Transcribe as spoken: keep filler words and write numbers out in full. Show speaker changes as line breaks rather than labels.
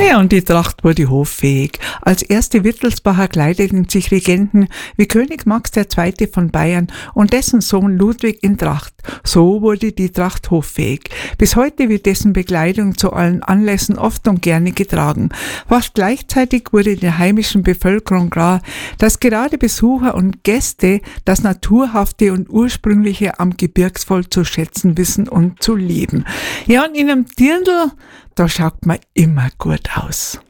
Ja, und die Tracht wurde hoffähig. Als erste Wittelsbacher kleideten sich Regenten wie König Max der Zweite von Bayern und dessen Sohn Ludwig in Tracht. So wurde die Tracht hoffähig. Bis heute wird dessen Bekleidung zu allen Anlässen oft und gerne getragen. Fast gleichzeitig wurde der heimischen Bevölkerung klar, dass gerade Besucher und Gäste das Naturhafte und Ursprüngliche am Gebirgsvolk zu schätzen wissen und zu lieben. Ja, und in einem Dirndl, da schaut man immer gut aus.